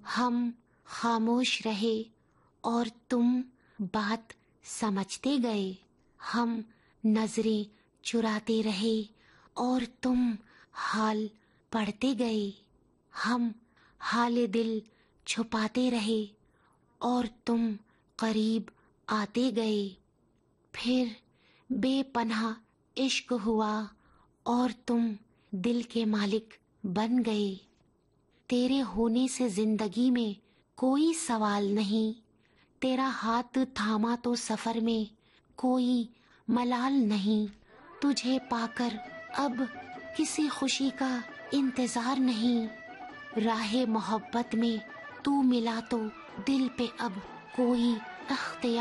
हम खामोश रहे और तुम बात समझते गए। हम नजरें चुराते रहे और तुम हाल पढ़ते गए। हम हाले दिल छुपाते रहे और तुम करीब आते गए। फिर बेपनाह इश्क हुआ और तुम दिल के मालिक बन गए। तेरे होने से जिंदगी में कोई सवाल नहीं, तेरा हाथ थामा तो सफर में कोई मलाल नहीं। तुझे पाकर अब किसी खुशी का इंतजार नहीं, राहे मोहब्बत में तू मिला तो दिल पे अब कोई अख्तियार